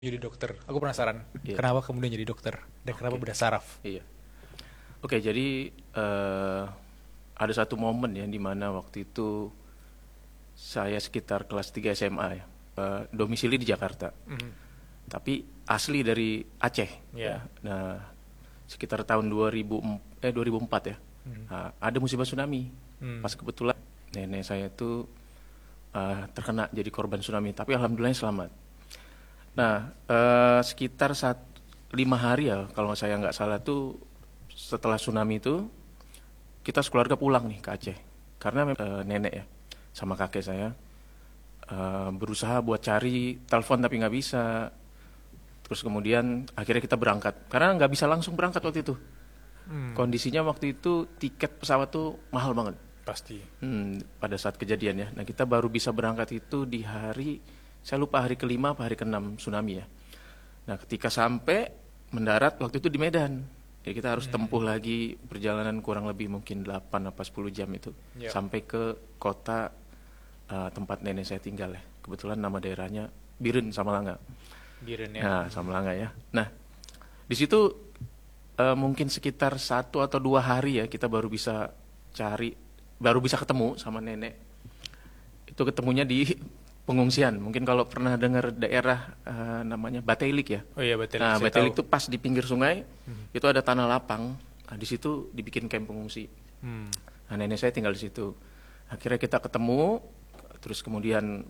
Jadi dokter. Aku penasaran, Iya, kenapa kemudian jadi dokter dan kenapa oke, bedah saraf? iya. Oke, jadi ada satu momen ya di mana waktu itu saya sekitar kelas 3 SMA ya. Domisili di Jakarta, Mhm. tapi asli dari Aceh ya. Ya. Nah, sekitar tahun 2004 ya. Mhm. Nah, ada musibah tsunami. Hmm. Pas kebetulan nenek saya itu terkena jadi korban tsunami, tapi alhamdulillah selamat. Nah, sekitar 5 hari ya, kalau saya nggak salah tuh setelah tsunami itu kita sekeluarga pulang nih ke Aceh, karena nenek ya sama kakek saya berusaha buat cari telepon tapi nggak bisa. Terus kemudian akhirnya kita berangkat, karena nggak bisa langsung berangkat waktu itu. Hmm. Kondisinya waktu itu tiket pesawat tuh mahal banget. Pasti. Pada saat kejadian ya. Nah, kita baru bisa berangkat itu di hari, saya lupa hari kelima apa hari keenam tsunami ya. Nah, ketika sampai mendarat waktu itu di Medan. Ya, kita harus tempuh lagi perjalanan kurang lebih mungkin 8 apa 10 jam itu Ya. sampai ke kota tempat nenek saya tinggal ya. Kebetulan nama daerahnya Biren Samalanga. Biren ya. Nah, Samalanga ya. Nah, di situ mungkin sekitar 1 atau 2 hari ya kita cari baru bisa ketemu sama nenek. Itu ketemunya di pengungsian. Mungkin kalau pernah dengar daerah namanya Batailik ya. Oh iya, betul. Nah, Saya tahu. Batailik itu pas di pinggir sungai, itu ada tanah lapang. Nah, di situ dibikin kamp pengungsi. Hmm. Nah, nenek saya tinggal di situ. Akhirnya kita ketemu, terus kemudian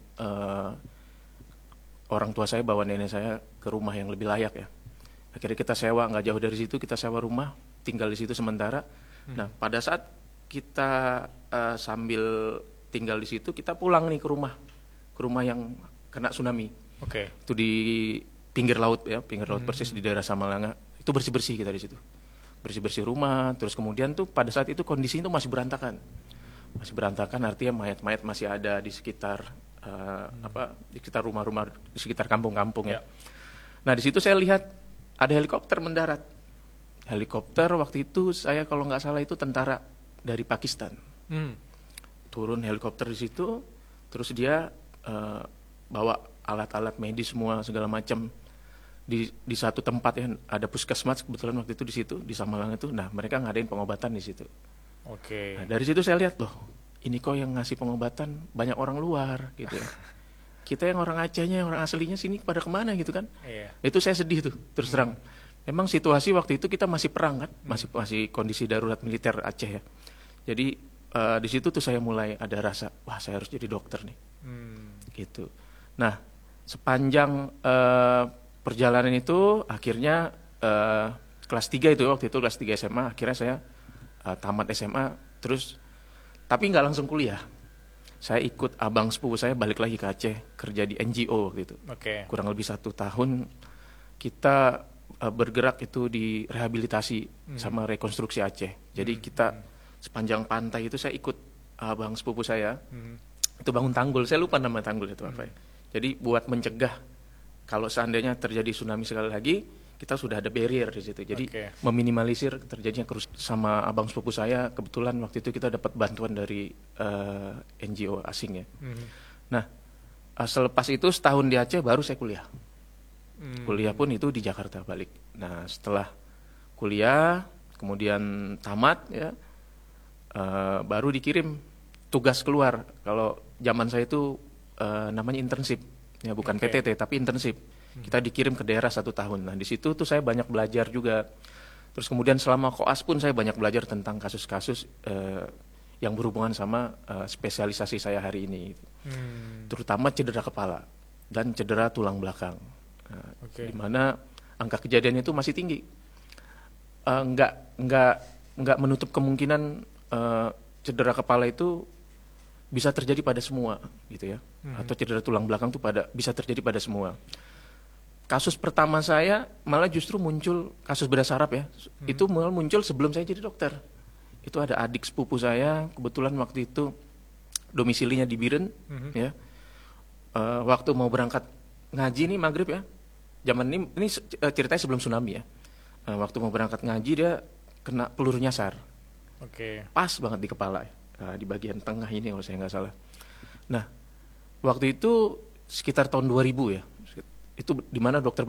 orang tua saya bawa nenek saya ke rumah yang lebih layak ya. Akhirnya kita sewa, nggak jauh dari situ, kita sewa rumah, tinggal di situ sementara. Nah, pada saat kita sambil tinggal di situ, kita pulang nih ke rumah yang kena tsunami. Oke. Itu di pinggir laut ya, pinggir laut persis di daerah Samalanga. Itu bersih-bersih kita di situ. Bersih-bersih rumah, terus kemudian tuh pada saat itu kondisinya tuh masih berantakan. Masih berantakan artinya mayat-mayat masih ada di sekitar di sekitar rumah-rumah, di sekitar kampung-kampung ya. Ya. Nah, di situ saya lihat ada helikopter mendarat. Helikopter waktu itu saya kalau nggak salah itu tentara dari Pakistan. Hmm. Turun helikopter di situ, terus dia bawa alat-alat medis semua segala macam di satu tempat ya, ada puskesmas kebetulan waktu itu di situ di Samalang itu. Nah, mereka ngadain pengobatan di situ. Oke. Nah, dari situ saya lihat loh, ini kok yang ngasih pengobatan banyak orang luar gitu ya. Kita yang orang Acehnya, yang orang aslinya sini pada kemana gitu kan? Iya. Itu saya sedih tuh, terus terang. Memang situasi waktu itu kita masih perang kan, masih kondisi darurat militer Aceh ya. Jadi di situ tuh saya mulai ada rasa, wah saya harus jadi dokter nih, Hmm. gitu. Nah, sepanjang perjalanan itu akhirnya kelas 3 itu waktu itu kelas 3 SMA, akhirnya saya tamat SMA, terus tapi nggak langsung kuliah. Saya ikut abang sepupu saya balik lagi ke Aceh kerja di NGO waktu itu. Oke. Kurang lebih 1 tahun kita bergerak itu di rehabilitasi sama rekonstruksi Aceh. Jadi kita sepanjang pantai itu saya ikut abang sepupu saya Hmm. itu bangun tanggul. Saya lupa nama tanggul itu apa ya. Jadi buat mencegah kalau seandainya terjadi tsunami sekali lagi, kita sudah ada barrier di situ. Jadi Oke. meminimalisir terjadinya kerusakan. Sama abang sepupu saya kebetulan waktu itu kita dapat bantuan dari NGO asing ya. Hmm. Nah, selepas itu setahun di Aceh baru saya kuliah. Hmm. Kuliah pun itu di Jakarta balik. Nah, setelah kuliah kemudian tamat ya, baru dikirim tugas keluar. Kalau zaman saya itu namanya internship, ya bukan Oke. PTT tapi internship. Kita dikirim ke daerah 1 tahun. Nah, di situ tuh saya banyak belajar juga. Terus kemudian selama koas pun saya banyak belajar tentang kasus-kasus yang berhubungan sama spesialisasi saya hari ini. Hmm. Terutama cedera kepala dan cedera tulang belakang. Nah, Oke. di mana angka kejadian itu masih tinggi. Nggak menutup kemungkinan cedera kepala itu bisa terjadi pada semua gitu ya. Atau cedera tulang belakang itu bisa terjadi pada semua. Kasus pertama saya malah justru muncul kasus bedah saraf ya. Itu malah muncul sebelum saya jadi dokter. Itu ada adik sepupu saya kebetulan waktu itu domisilinya di Biren ya. Waktu mau berangkat ngaji nih maghrib ya. Zaman ini ceritanya sebelum tsunami ya. Waktu mau berangkat ngaji dia kena peluru nyasar. Oke. Pas banget di kepala ya. Di bagian tengah ini kalau saya nggak salah. Nah, waktu itu sekitar tahun 2000 ya. itu di mana dokter